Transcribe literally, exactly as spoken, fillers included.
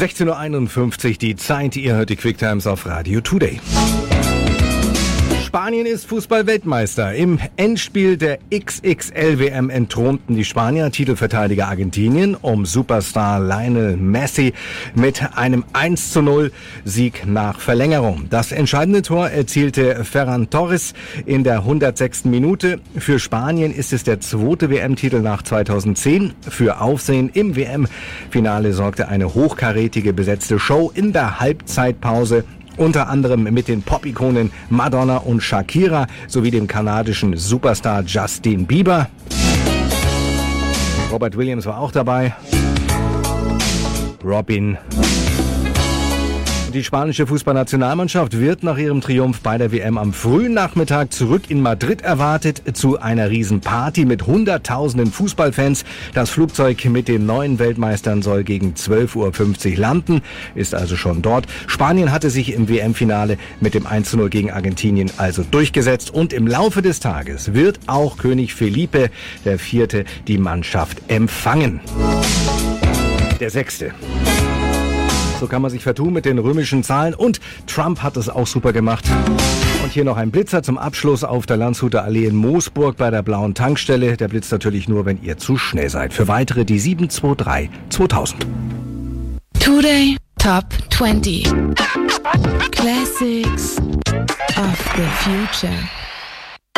sechzehn Uhr einundfünfzig die Zeit, ihr hört die Quicktimes auf Radio Today. Spanien ist Fußball-Weltmeister. Im Endspiel der X X L-W M entthronten die Spanier Titelverteidiger Argentinien um Superstar Lionel Messi mit einem eins zu null Sieg nach Verlängerung. Das entscheidende Tor erzielte Ferran Torres in der hundertsechsten Minute. Für Spanien ist es der zweite W M-Titel nach zweitausendzehn. Für Aufsehen im W M-Finale sorgte eine hochkarätige besetzte Show in der Halbzeitpause. Unter anderem mit den Pop-Ikonen Madonna und Shakira sowie dem kanadischen Superstar Justin Bieber. Robert Williams war auch dabei. Robin. Die spanische Fußballnationalmannschaft wird nach ihrem Triumph bei der W M am frühen Nachmittag zurück in Madrid erwartet zu einer Riesenparty mit hunderttausenden Fußballfans. Das Flugzeug mit den neuen Weltmeistern soll gegen zwölf Uhr fünfzig landen, ist also schon dort. Spanien hatte sich im W M-Finale mit dem eins zu null gegen Argentinien also durchgesetzt und im Laufe des Tages wird auch König Felipe der Vierte die Mannschaft empfangen. Der Sechste. So kann man sich vertun mit den römischen Zahlen und Trump hat es auch super gemacht. Und hier noch ein Blitzer zum Abschluss auf der Landshuter Allee in Moosburg bei der blauen Tankstelle. Der blitzt natürlich nur, wenn ihr zu schnell seid. Für weitere die sieben zwei drei zweitausend. Today Top zwanzig Classics of the Future.